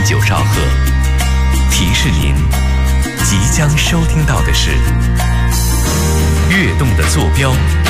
9兆赫。提示您，即将收听到的是《跃动的坐标》